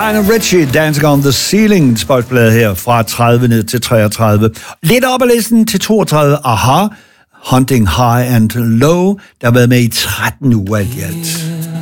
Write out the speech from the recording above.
Lionel Richie, Dancing on the Ceiling, spotblad her fra 30 ned til 33. Lidt op ad listen til 32, Aha, Hunting High and Low, der har været med i 13 uger alt i alt.